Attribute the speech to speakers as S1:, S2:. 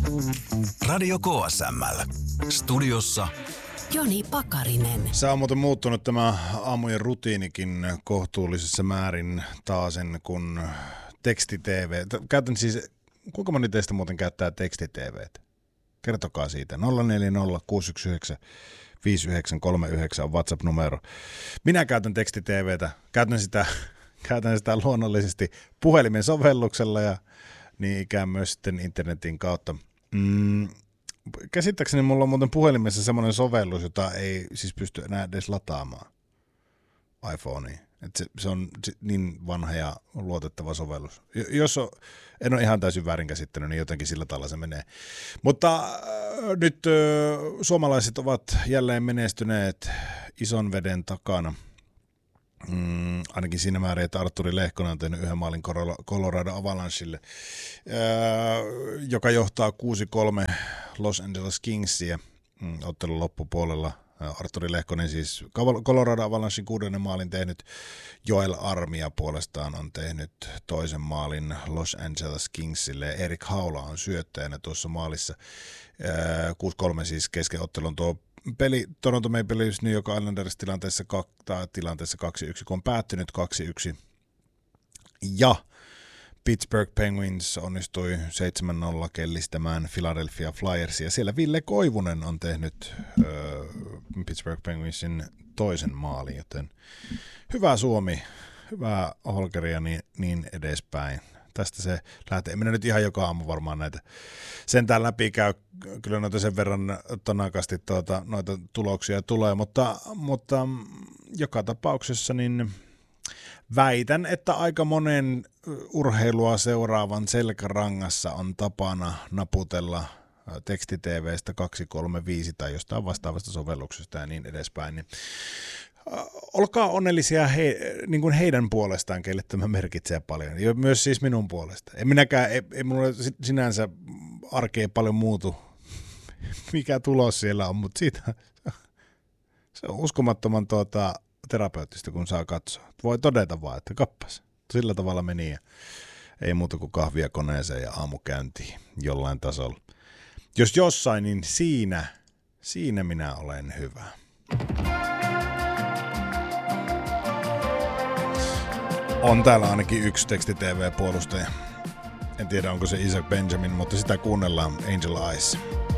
S1: Radio KSML. Studiossa
S2: Joni Pakarinen.
S3: Se on muuten muuttunut tämä aamujen rutiinikin kohtuullisessa määrin taasen kun teksti-TV. Käytän siis, kuinka moni teistä muuten käyttää teksti-TVtä? Kertokaa siitä. 040 619 5939 on WhatsApp-numero. Minä käytän teksti-TVtä. Käytän sitä luonnollisesti puhelimen sovelluksella ja niin ikään myös sitten internetin kautta. Käsittääkseni mulla on muuten puhelimessa semmoinen sovellus, jota ei siis pysty enää edes lataamaan iPhoneen. Se on niin vanha ja luotettava sovellus. En ole ihan täysin väärin käsittänyt, niin jotenkin sillä tavalla se menee. Mutta nyt suomalaiset ovat jälleen menestyneet ison veden takana. Ainakin siinä määrin, että Artturi Lehkonen on tehnyt yhden maalin Colorado Avalanchelle, joka johtaa 6-3 Los Angeles Kingsia ottelun loppupuolella. Artturi Lehkonen siis Colorado Avalanchen 6. maalin tehnyt. Joel Armia puolestaan on tehnyt toisen maalin Los Angeles Kingsille. Erik Haula on syöttäjänä tuossa maalissa. 6-3 siis kesken ottelun tuo peli Toronto Maple Leafs New York Islanders tilanteessa 2-1, kun on päättynyt 2-1. Ja Pittsburgh Penguins onnistui 7-0 kellistämään Philadelphia Flyersia. Siellä Ville Koivunen on tehnyt Pittsburgh Penguinsin toisen maalin, joten hyvä Suomi, hyvää Holkeria niin edespäin. Tästä se lähtee. En minä nyt ihan joka aamu varmaan näitä sentään läpi käy. Kyllä noita sen verran tonakasti noita tuloksia tulee, mutta joka tapauksessa niin väitän, että aika monen urheilua seuraavan selkärangassa on tapana naputella teksti-TV:stä 235 tai jostain vastaavasta sovelluksesta ja niin edespäin. Niin olkaa onnellisia niin kuin heidän puolestaan, keille tämä merkitsee paljon. Ja myös siis minun puolesta. Ei minulla sinänsä arkeen paljon muutu, mikä tulos siellä on, mutta siitä se on uskomattoman terapeuttista, kun saa katsoa. Voi todeta vaan, että kappas. Sillä tavalla meni ja ei muuta kuin kahvia koneeseen ja aamukäyntiin jollain tasolla. Jos jossain, niin siinä minä olen hyvä. On täällä ainakin yksi teksti-TV-puolustaja. En tiedä, onko se Isaac Benjamin, mutta sitä kuunnellaan Angel Eyes.